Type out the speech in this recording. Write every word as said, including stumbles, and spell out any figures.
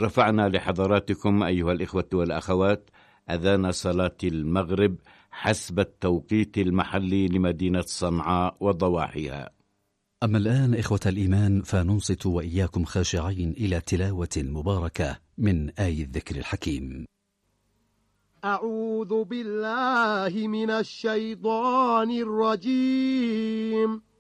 رفعنا لحضراتكم أيها الإخوة والأخوات أذان صلاة المغرب حسب التوقيت المحلي لمدينة صنعاء وضواحيها. أما الآن إخوة الإيمان فننصت وإياكم خاشعين إلى تلاوة مباركة من آي الذكر الحكيم. أعوذ بالله من الشيطان الرجيم.